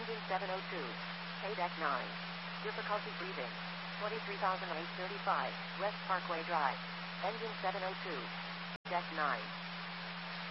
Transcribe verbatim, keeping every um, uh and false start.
Engine seven oh two. K-Deck nine. Difficulty breathing. twenty-three thousand eight hundred thirty-five. West Parkway Drive. Engine seven oh two. Deck nine.